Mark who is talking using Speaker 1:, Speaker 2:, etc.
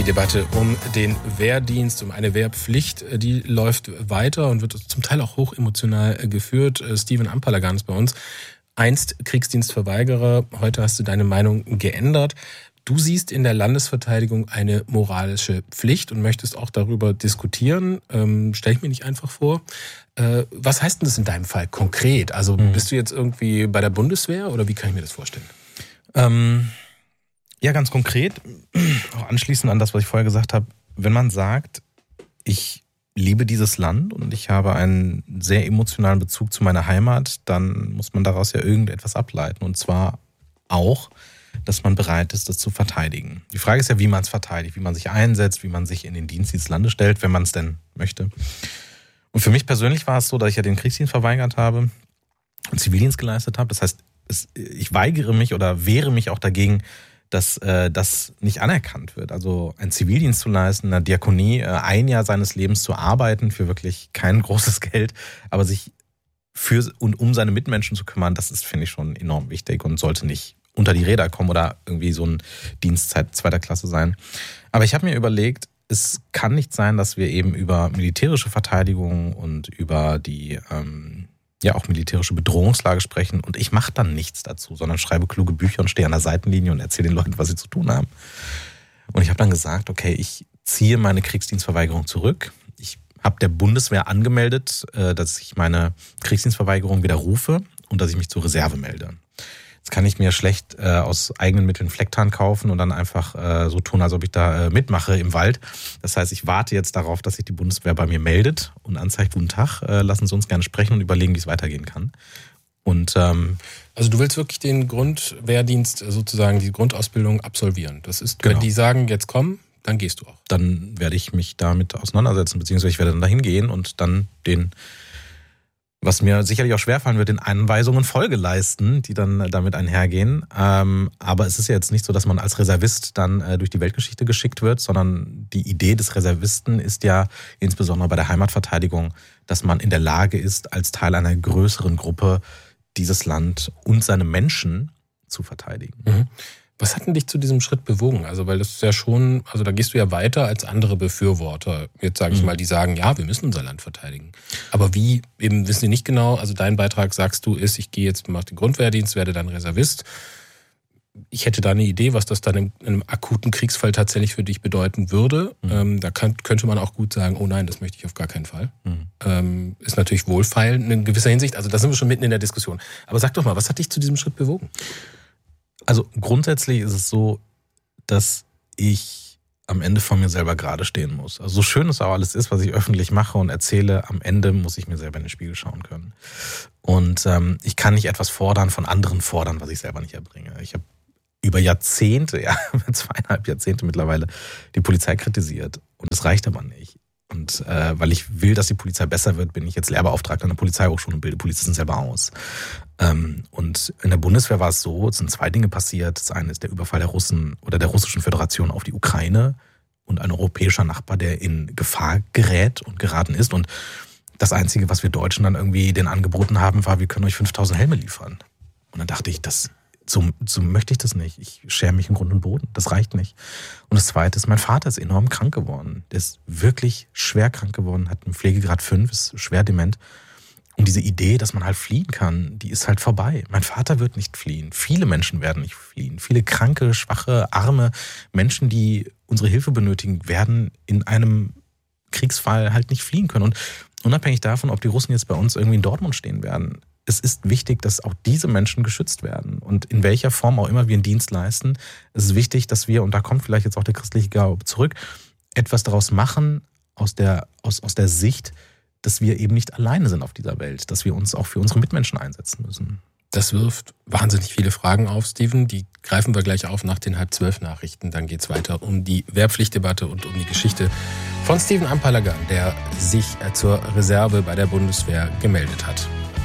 Speaker 1: Debatte um den Wehrdienst, um eine Wehrpflicht, die läuft weiter und wird zum Teil auch hochemotional geführt. Steven Ampalagan ist bei uns. Einst Kriegsdienstverweigerer, heute hast du deine Meinung geändert. Du siehst in der Landesverteidigung eine moralische Pflicht und möchtest auch darüber diskutieren. Stell ich mir nicht einfach vor. Was heißt denn das in deinem Fall konkret? Also bist du jetzt irgendwie bei der Bundeswehr oder wie kann ich mir das vorstellen?
Speaker 2: Ja, ganz konkret, auch anschließend an das, was ich vorher gesagt habe, wenn man sagt, ich liebe dieses Land und ich habe einen sehr emotionalen Bezug zu meiner Heimat, dann muss man daraus ja irgendetwas ableiten. Und zwar auch, dass man bereit ist, das zu verteidigen. Die Frage ist ja, wie man es verteidigt, wie man sich einsetzt, wie man sich in den Dienst dieses Landes stellt, wenn man es denn möchte. Und für mich persönlich war es so, dass ich ja den Kriegsdienst verweigert habe und Zivildienst geleistet habe. Das heißt, ich weigere mich oder wehre mich auch dagegen, dass das nicht anerkannt wird. Also einen Zivildienst zu leisten, in der Diakonie, ein Jahr seines Lebens zu arbeiten für wirklich kein großes Geld, aber sich für und um seine Mitmenschen zu kümmern, das ist, finde ich, schon enorm wichtig und sollte nicht unter die Räder kommen oder irgendwie so ein Dienstzeit zweiter Klasse sein. Aber ich habe mir überlegt, es kann nicht sein, dass wir eben über militärische Verteidigung und über die auch militärische Bedrohungslage sprechen und ich mache dann nichts dazu, sondern schreibe kluge Bücher und stehe an der Seitenlinie und erzähle den Leuten, was sie zu tun haben. Und ich habe dann gesagt, okay, ich ziehe meine Kriegsdienstverweigerung zurück. Ich habe der Bundeswehr angemeldet, dass ich meine Kriegsdienstverweigerung widerrufe und dass ich mich zur Reserve melde. Jetzt kann ich mir schlecht aus eigenen Mitteln Flecktarn kaufen und dann einfach so tun, als ob ich da mitmache im Wald. Das heißt, ich warte jetzt darauf, dass sich die Bundeswehr bei mir meldet und anzeigt, guten Tag, lassen Sie uns gerne sprechen und überlegen, wie es weitergehen kann. Und
Speaker 1: also du willst wirklich den Grundwehrdienst, sozusagen die Grundausbildung absolvieren. Das ist,
Speaker 2: genau.
Speaker 1: Wenn die sagen, jetzt komm, dann gehst du auch.
Speaker 2: Dann werde ich mich damit auseinandersetzen, beziehungsweise ich werde dann dahin gehen und dann was mir sicherlich auch schwerfallen wird, den Anweisungen Folge leisten, die dann damit einhergehen. Aber es ist ja jetzt nicht so, dass man als Reservist dann durch die Weltgeschichte geschickt wird, sondern die Idee des Reservisten ist ja insbesondere bei der Heimatverteidigung, dass man in der Lage ist, als Teil einer größeren Gruppe dieses Land und seine Menschen zu verteidigen.
Speaker 1: Mhm. Was hat denn dich zu diesem Schritt bewogen? Also, weil das ist ja schon, also da gehst du ja weiter als andere Befürworter. Jetzt sage ich mal, die sagen, ja, wir müssen unser Land verteidigen. Aber wie, eben wissen die nicht genau, also dein Beitrag, sagst du, ist, ich gehe jetzt, mache den Grundwehrdienst, werde dann Reservist. Ich hätte da eine Idee, was das dann in einem akuten Kriegsfall tatsächlich für dich bedeuten würde. Da könnte man auch gut sagen, oh nein, das möchte ich auf gar keinen Fall. Ist natürlich wohlfeil in gewisser Hinsicht, also da sind wir schon mitten in der Diskussion. Aber sag doch mal, was hat dich zu diesem Schritt bewogen?
Speaker 2: Also grundsätzlich ist es so, dass ich am Ende von mir selber gerade stehen muss. Also so schön es auch alles ist, was ich öffentlich mache und erzähle, am Ende muss ich mir selber in den Spiegel schauen können. Und ich kann nicht etwas von anderen fordern, was ich selber nicht erbringe. Ich habe über Jahrzehnte, 2,5 Jahrzehnte mittlerweile, die Polizei kritisiert. Und das reicht aber nicht. Und weil ich will, dass die Polizei besser wird, bin ich jetzt Lehrbeauftragter an der Polizeihochschule und bilde Polizisten selber aus. Und in der Bundeswehr war es so, es sind 2 Dinge passiert. Das eine ist der Überfall der Russen oder der Russischen Föderation auf die Ukraine und ein europäischer Nachbar, der in Gefahr gerät und geraten ist. Und das Einzige, was wir Deutschen dann irgendwie denen angeboten haben, war, wir können euch 5.000 Helme liefern. Und dann dachte ich, so möchte ich das nicht. Ich schere mich im Grund und Boden. Das reicht nicht. Und das Zweite ist, mein Vater ist enorm krank geworden. Der ist wirklich schwer krank geworden, hat einen Pflegegrad 5, ist schwer dement. Und diese Idee, dass man halt fliehen kann, die ist halt vorbei. Mein Vater wird nicht fliehen. Viele Menschen werden nicht fliehen. Viele kranke, schwache, arme Menschen, die unsere Hilfe benötigen, werden in einem Kriegsfall halt nicht fliehen können. Und unabhängig davon, ob die Russen jetzt bei uns irgendwie in Dortmund stehen werden, es ist wichtig, dass auch diese Menschen geschützt werden. Und in welcher Form auch immer wir einen Dienst leisten, es ist wichtig, dass wir, und da kommt vielleicht jetzt auch der christliche Glaube zurück, etwas daraus machen aus der Sicht, dass wir eben nicht alleine sind auf dieser Welt, dass wir uns auch für unsere Mitmenschen einsetzen müssen.
Speaker 1: Das wirft wahnsinnig viele Fragen auf, Steven. Die greifen wir gleich auf nach den 11:30 Dann geht's weiter um die Wehrpflichtdebatte und um die Geschichte von Steven Ampalagan, der sich zur Reserve bei der Bundeswehr gemeldet hat.